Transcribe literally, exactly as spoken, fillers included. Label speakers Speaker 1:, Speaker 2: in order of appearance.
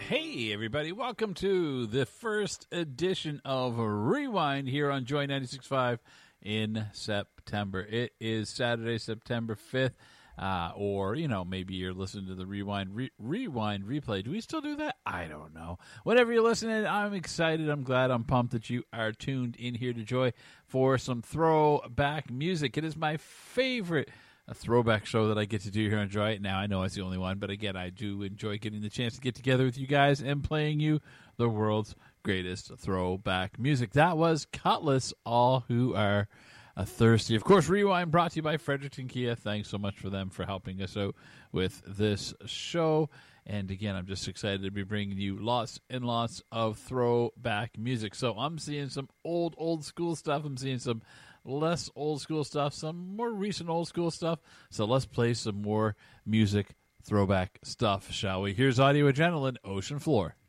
Speaker 1: Hey, everybody. Welcome to the first edition of Rewind here on Joy ninety-six point five in September. It is Saturday, September fifth, uh, or, you know, maybe you're listening to the Rewind re- Rewind replay. Do we still do that? I don't know. Whatever you're listening, I'm excited. I'm glad. I'm pumped that you are tuned in here to Joy for some throwback music. It is my favorite a throwback show that I get to do here on Joy. Now, I know it's the only one, but again, I do enjoy getting the chance to get together with you guys and playing you the world's greatest throwback music. That was Cutlass, All Who Are uh, Thirsty. Of course, Rewind brought to you by Fredericton Kia. Thanks so much for them for helping us out with this show. And again, I'm just excited to be bringing you lots and lots of throwback music. So I'm seeing some old, old school stuff. I'm seeing some less old school stuff, some more recent old school stuff. So let's play some more music throwback stuff, shall we? Here's Audio Adrenaline, Ocean Floor.